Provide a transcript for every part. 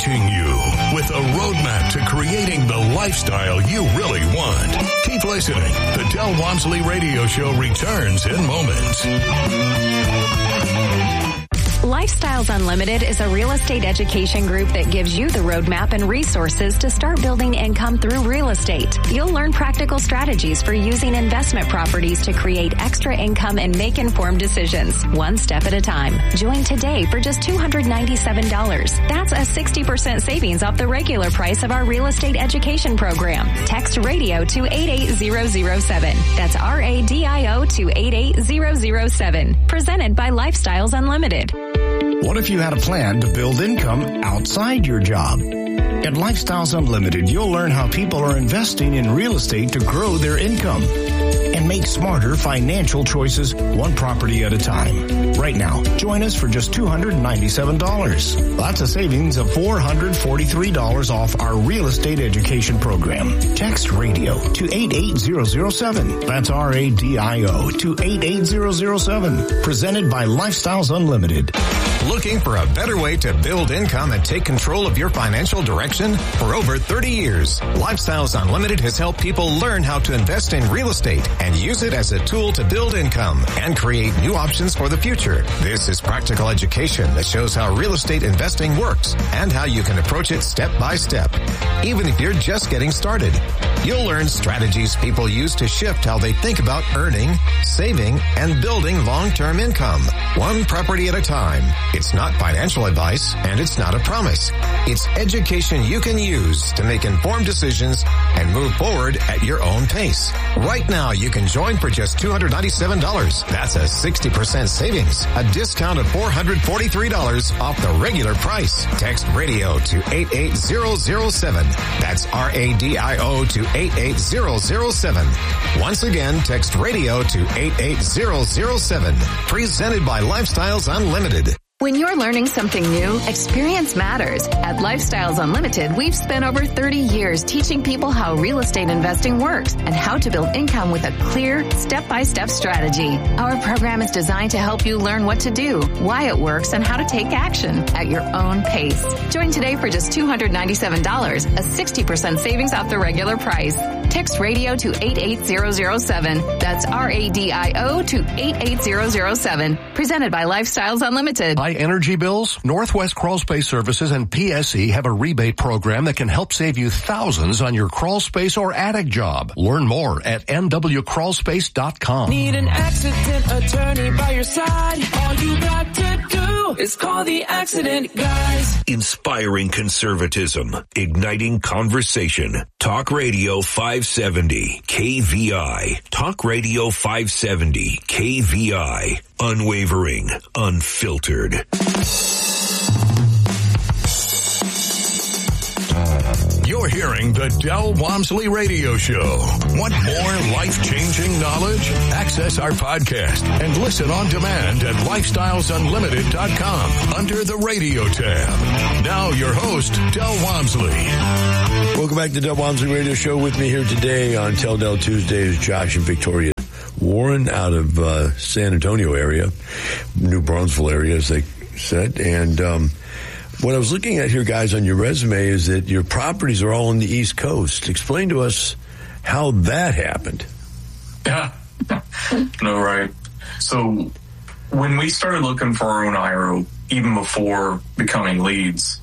reaching you with a roadmap to creating the lifestyle you really want. Keep listening. The Del Walmsley Radio Show returns in moments. Lifestyles Unlimited is a real estate education group that gives you the roadmap and resources to start building income through real estate. You'll learn practical strategies for using investment properties to create extra income and make informed decisions, one step at a time. Join today for just $297. That's a 60% savings off the regular price of our real estate education program. Text radio to 88007. That's RADIO to 88007. Presented by Lifestyles Unlimited. What if you had a plan to build income outside your job? At Lifestyles Unlimited, you'll learn how people are investing in real estate to grow their income and make smarter financial choices one property at a time. Right now, join us for just $297. That's a savings of $443 off our real estate education program. Text radio to 88007. That's RADIO to 88007. Presented by Lifestyles Unlimited. Looking for a better way to build income and take control of your financial direction? For over 30 years, Lifestyles Unlimited has helped people learn how to invest in real estate and use it as a tool to build income and create new options for the future. This is practical education that shows how real estate investing works and how you can approach it step by step. Even if you're just getting started, you'll learn strategies people use to shift how they think about earning, saving, and building long-term income, one property at a time. It's not financial advice, and it's not a promise. It's education you can use to make informed decisions and move forward at your own pace. Right now, you can join for just $297. That's a 60% savings, a discount of $443 off the regular price. Text radio to 88007. That's RADIO to 88007. Once again, text radio to 88007. Presented by Lifestyles Unlimited. When you're learning something new, experience matters. At Lifestyles Unlimited, we've spent over 30 years teaching people how real estate investing works and how to build income with a clear, step-by-step strategy. Our program is designed to help you learn what to do, why it works, and how to take action at your own pace. Join today for just $297, a 60% savings off the regular price. Text radio to 88007. That's RADIO to 88007. Presented by Lifestyles Unlimited. High energy bills? Northwest Crawl Space Services and PSE have a rebate program that can help save you thousands on your crawl space or attic job. Learn more at nwcrawlspace.com. Need an accident attorney by your side? All you got to do is call the accident guys. Inspiring conservatism, igniting conversation. Talk Radio 570 KVI. Talk Radio 570 KVI. Unwavering, unfiltered. You're hearing the Del Walmsley Radio Show. Want more life-changing knowledge? Access our podcast and listen on demand at lifestylesunlimited.com under the radio tab. Now your host, Del Walmsley. Welcome back to the Del Walmsley Radio Show. With me here today on Tell Del Tuesdays, Josh and Victoria Warren out of San Antonio area, New Brunswick area, as they said. And what I was looking at here, guys, on your resume is that your properties are all on the East Coast. Explain to us how that happened. Yeah. No, right. So when we started looking for our own IRO, even before becoming leads,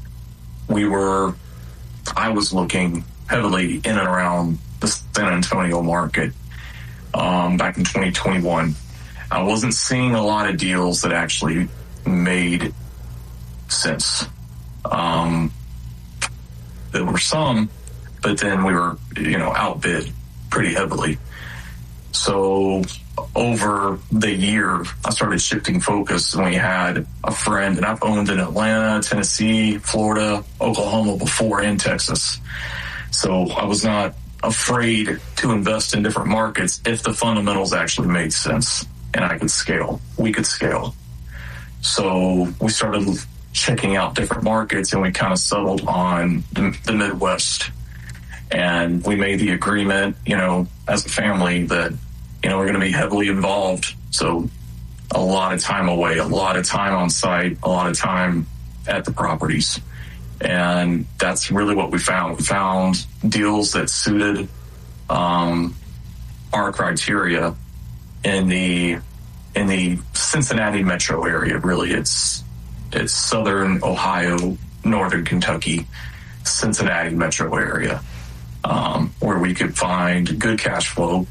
I was looking heavily in and around the San Antonio market. Back in 2021, I wasn't seeing a lot of deals that actually made sense. There were some, but then we were, outbid pretty heavily. So over the year, I started shifting focus, and we had a friend, and I've owned in Atlanta, Tennessee, Florida, Oklahoma before, and Texas. So I was not afraid to invest in different markets if the fundamentals actually made sense and I could scale. We could scale. So we started checking out different markets, and we kind of settled on the Midwest. And we made the agreement, as a family that, we're going to be heavily involved. So a lot of time away, a lot of time on site, a lot of time at the properties. And that's really what we found. We found deals that suited our criteria in the Cincinnati metro area. Really, it's southern Ohio, northern Kentucky, Cincinnati metro area, where we could find good cash flow.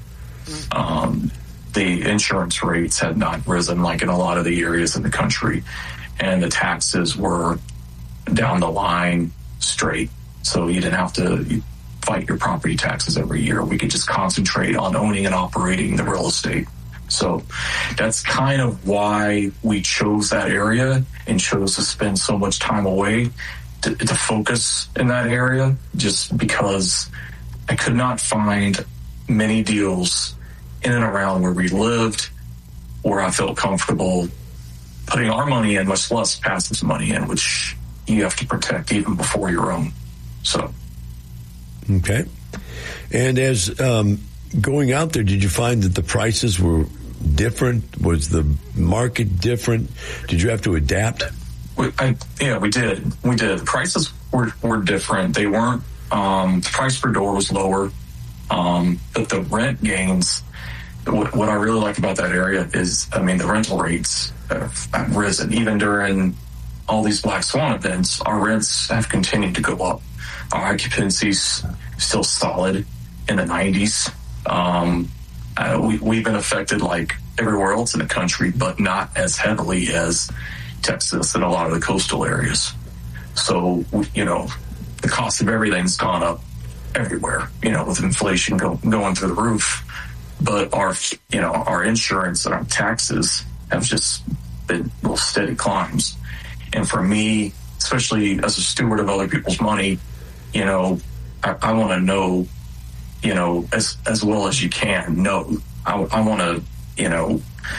The insurance rates had not risen like in a lot of the areas in the country, and the taxes were down the line straight. So you didn't have to fight your property taxes every year. We could just concentrate on owning and operating the real estate. So that's kind of why we chose that area and chose to spend so much time away to focus in that area, just because I could not find many deals in and around where we lived, where I felt comfortable putting our money in, much less passive money in, which you have to protect even before your own. So. Okay. And as going out there, did you find that the prices were different? Was the market different? Did you have to adapt? We did. We did. The prices were different. They weren't, the price per door was lower, but the rent gains, what I really like about that area is, the rental rates have risen. Even during all these Black Swan events, our rents have continued to go up. Our occupancy's still solid in the 90s. We've been affected like everywhere else in the country, but not as heavily as Texas and a lot of the coastal areas. So, the cost of everything's gone up everywhere, with inflation going through the roof. But our insurance and our taxes have just been little steady climbs. And for me, especially as a steward of other people's money, I want to know, as well as you can know. I want to,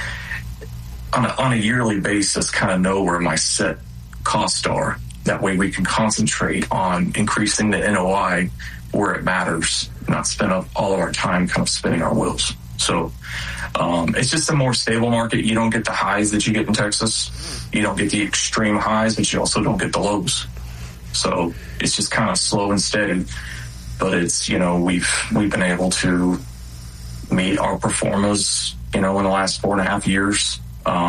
on a yearly basis, kind of know where my set costs are. That way we can concentrate on increasing the NOI where it matters, not spend up all of our time kind of spinning our wheels. So it's just a more stable market. You don't get the highs that you get in Texas. You don't get the extreme highs, but you also don't get the lows. So it's just kind of slow and steady. But it's, we've been able to meet our performers, in the last 4.5 years,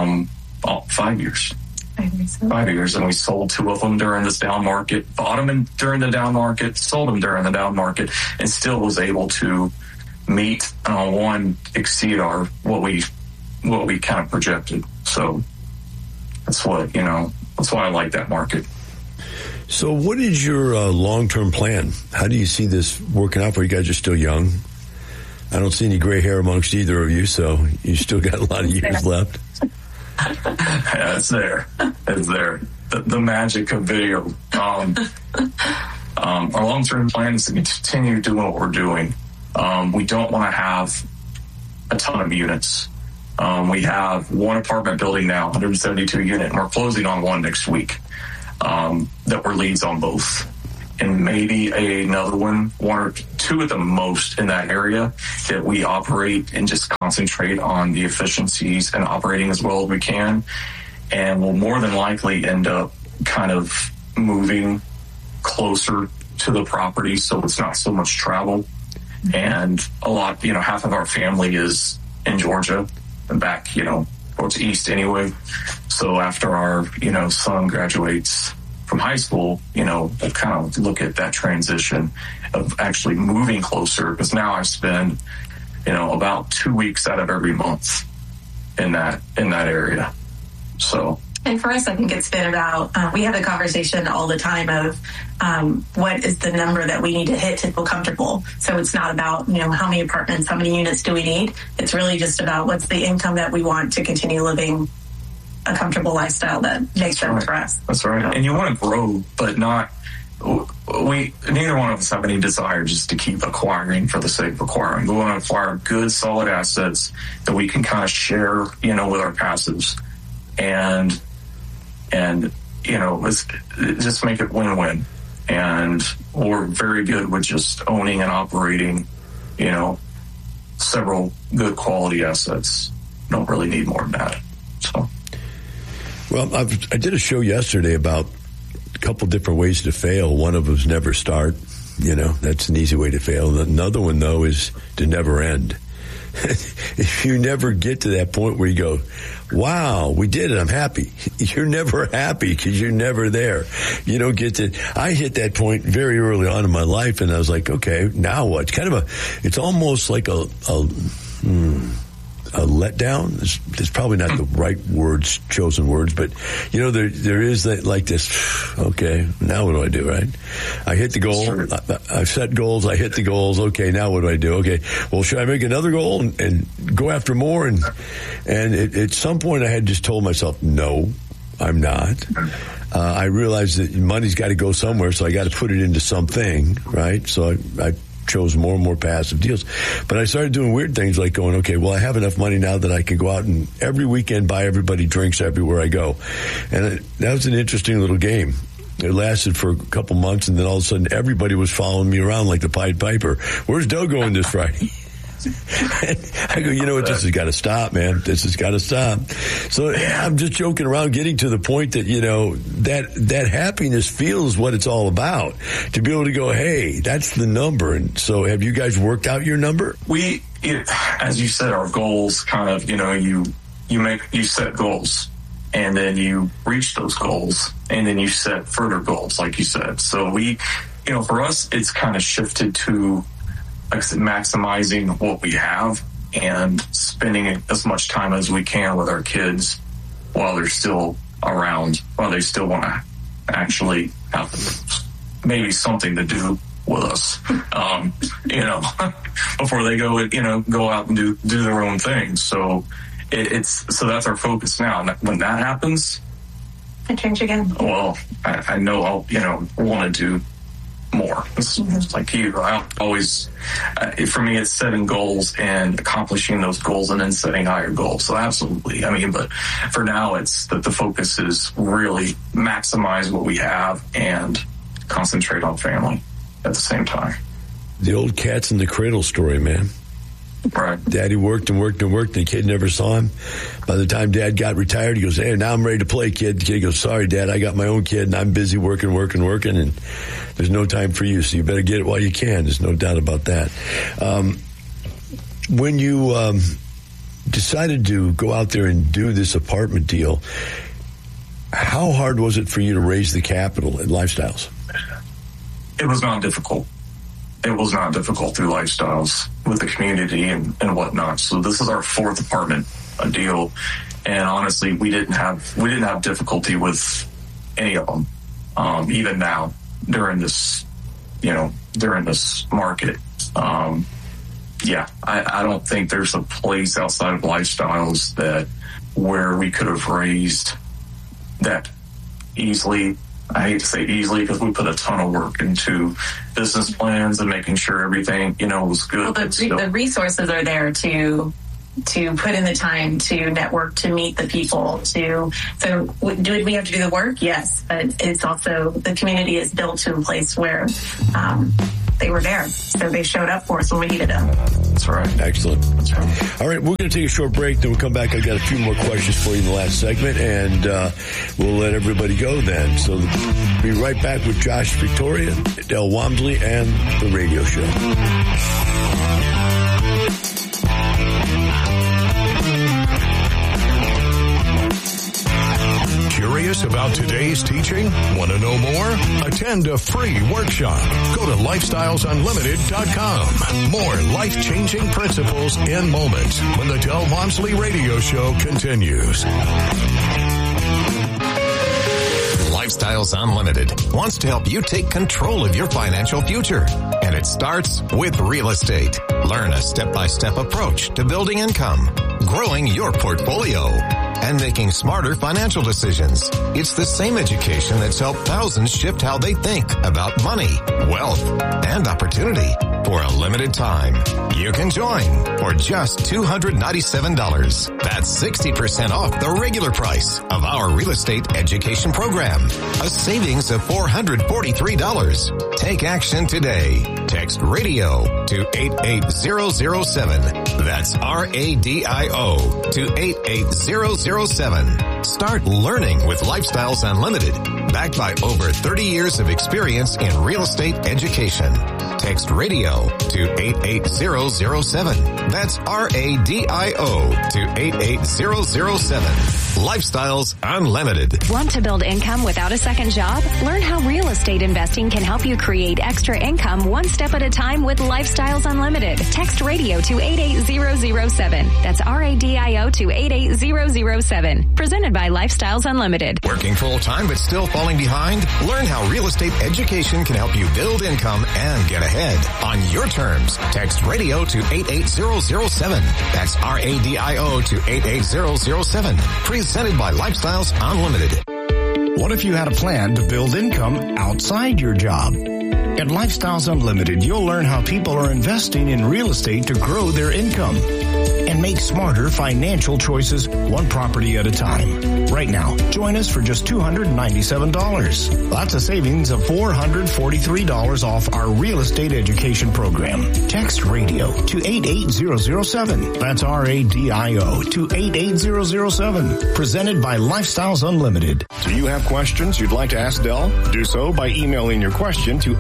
5 years. 5 years, and we sold 2 of them during this down market, bought them during the down market, sold them during the down market, and still was able to meet, exceed what we kind of projected. So that's that's why I like that market. So what is your long-term plan? How do you see this working out for you? Guys are still young. I don't see any gray hair amongst either of you, so you still got a lot of years left. Yeah, it's there. It's there. The magic of video. Our long-term plan is to continue doing what we're doing. We don't want to have a ton of units. We have one apartment building now, 172 unit, and we're closing on one next week. That we're leads on both. And maybe another one or two at the most in that area that we operate and just concentrate on the efficiencies and operating as well as we can. And we'll more than likely end up kind of moving closer to the property so it's not so much travel. And a lot, half of our family is in Georgia and back, towards east anyway. So after our, son graduates from high school, we'll kind of look at that transition of actually moving closer, because now I spend, about 2 weeks out of every month in that area. So. And for us, I think it's been about, we have a conversation all the time of what is the number that we need to hit to feel comfortable. So it's not about, how many apartments, how many units do we need? It's really just about what's the income that we want to continue living a comfortable lifestyle that makes sense for us. That's right. And you want to grow, but not, neither one of us have any desire just to keep acquiring for the sake of acquiring. We want to acquire good, solid assets that we can kind of share, with our passives. And just make it win-win. And we're very good with just owning and operating, several good quality assets. Don't really need more than that. So. Well, I did a show yesterday about a couple different ways to fail. One of them is never start. That's an easy way to fail. Another one, though, is to never end. If you never get to that point where you go, wow, we did it, I'm happy. You're never happy because you're never there. You don't get to, I hit that point very early on in my life, and I was like, okay, now what? It's almost like a letdown. There's probably not the right chosen words, but there is that, like this. Okay, now what do I do? Right? I hit the goal. I've set goals. I hit the goals. Okay, now what do I do? Okay, well, should I make another goal and go after more? And at some point, I had just told myself, no, I'm not. I realized that money's got to go somewhere, so I got to put it into something, right? So I chose more and more passive deals. But I started doing weird things like going, okay, well, I have enough money now that I can go out and every weekend buy everybody drinks everywhere I go. And that was an interesting little game. It lasted for a couple months, and then all of a sudden everybody was following me around like the Pied Piper. Where's Doug going this Friday? I go, you know what, this has got to stop, man. This has got to stop. So I'm just joking around, getting to the point that, that happiness feels what it's all about. To be able to go, hey, that's the number. And so have you guys worked out your number? As you said, our goals kind of, you set goals, and then you reach those goals, and then you set further goals, like you said. So for us, it's kind of shifted to, like I said, maximizing what we have and spending as much time as we can with our kids while they're still around, while they still want to actually have maybe something to do with us, before they go out and do their own thing. So so that's our focus now. When that happens, I change again. Well, I know I'll want to do more. It's like you. I always, for me, it's setting goals and accomplishing those goals, and then setting higher goals. So absolutely. But for now, it's that the focus is really maximize what we have and concentrate on family at the same time. The old cats in the cradle story, man. Right. Daddy worked and worked and worked, and the kid never saw him. By the time Dad got retired, he goes, hey, now I'm ready to play, kid. The kid goes, sorry, Dad, I got my own kid, and I'm busy working, and there's no time for you, so you better get it while you can. There's no doubt about that. When you decided to go out there and do this apartment deal, how hard was it for you to raise the capital at Lifestyles? It was not difficult. It was not difficult through Lifestyles with the community and whatnot. So this is our fourth apartment deal, and honestly, we didn't have difficulty with any of them. Even now during this market, I don't think there's a place outside of Lifestyles where we could have raised that easily. I hate to say easily because we put a ton of work into business plans and making sure everything, was good. Well, the resources are there to put in the time to network, to meet the people, do we have to do the work? Yes, but it's also, the community is built to a place where they were there. So they showed up for us when we needed them. That's right. Excellent. That's right. All right, we're going to take a short break, then we'll come back. I've got a few more questions for you in the last segment, and we'll let everybody go then. So be right back with Josh Victoria, Del Walmsley, and the radio show. Curious about today's teaching? Want to know more? Attend a free workshop. Go to lifestylesunlimited.com. More life-changing principles in moments when the Del Walmsley Radio Show continues. Lifestyles Unlimited wants to help you take control of your financial future. And it starts with real estate. Learn a step-by-step approach to building income, growing your portfolio, and making smarter financial decisions. It's the same education that's helped thousands shift how they think about money, wealth, and opportunity. For a limited time, you can join for just $297. That's 60% off the regular price of our real estate education program. A savings of $443. Take action today. Text radio to 88007. That's RADIO to 88007. Start learning with Lifestyles Unlimited. backed by over 30 years of experience in real estate education. Text radio to 88007. That's RADIO to 88007. Lifestyles Unlimited. Want to build income without a second job? Learn how real estate investing can help you create extra income one step at a time with Lifestyles Unlimited. Text radio to 88007. That's RADIO to 88007. Presented by Lifestyles Unlimited. Working full-time but still falling behind? Learn how real estate education can help you build income and get ahead on your terms. Text radio to 88007. That's RADIO to 88007. Presented by Lifestyles Unlimited. What if you had a plan to build income outside your job? At Lifestyles Unlimited, you'll learn how people are investing in real estate to grow their income and make smarter financial choices one property at a time. Right now, join us for just $297. That's a savings of $443 off our real estate education program. Text radio to 88007. That's RADIO to 88007. Presented by Lifestyles Unlimited. Do you have questions you'd like to ask Del? Do so by emailing your question to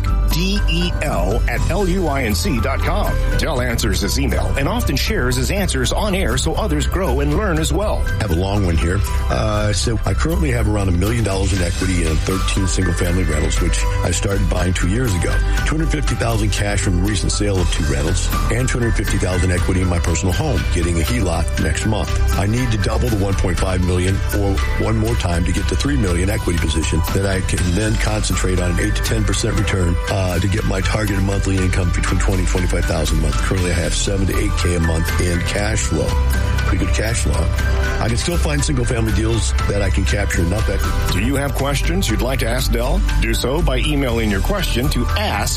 askdel@luinc.com. Del answers his email and often shares his answers on air so others grow and learn as well. I have a long one here. So I currently have around $1 million in equity in 13 single-family rentals, which I started buying 2 years ago. $250,000 cash from the recent sale of 2 rentals, and $250,000 equity in my personal home, getting a HELOC next month. I need to double the $1.5 million or one more time to get to $3 million equity position that I can then concentrate on an 8 to 10% return to get my targeted monthly income between $20,000 and $25,000 a month. Currently, I have $7,000 to $8,000 a month in cash flow. Pretty good cash flow. I can still find single-family deals that I can capture enough equity. Do you have questions you'd like to ask Del? Do so by emailing your question to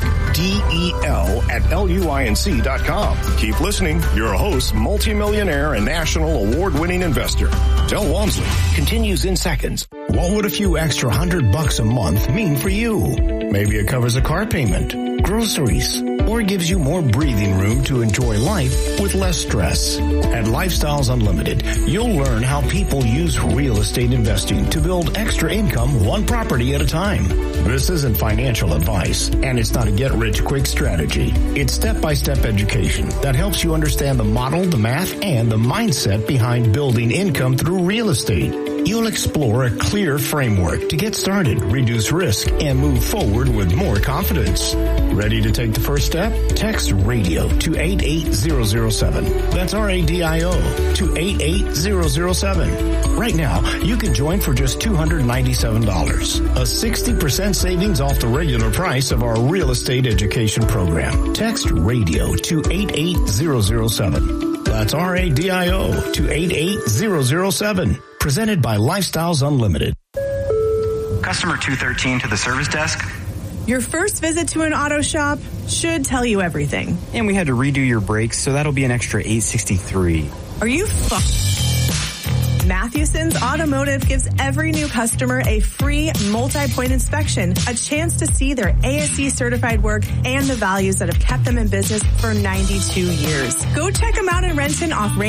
askdel@luinc.com. Keep listening. Your host, multimillionaire and national award-winning investor, Del Walmsley, continues in seconds. What would a few extra $100 a month mean for you? Maybe it covers a car payment, groceries, or gives you more breathing room to enjoy life with less stress. At Lifestyles Unlimited, you'll learn how people use real estate investing to build extra income one property at a time. This isn't financial advice, and it's not a get-rich-quick strategy. It's step-by-step education that helps you understand the model, the math, and the mindset behind building income through real estate. You'll explore a clear framework to get started, reduce risk, and move forward with more confidence. Ready to take the first step? Text radio to 88007. That's RADIO to 88007. Right now, you can join for just $297, a 60% savings off the regular price of our real estate education program. Text radio to 88007. That's RADIO to 88007. Presented by Lifestyles Unlimited. Customer 213 to the service desk. Your first visit to an auto shop should tell you everything. And we had to redo your brakes, so that'll be an extra $863. Are you Mathewson's Automotive gives every new customer a free multi-point inspection, a chance to see their ASE certified work and the values that have kept them in business for 92 years. Go check them out in Renton off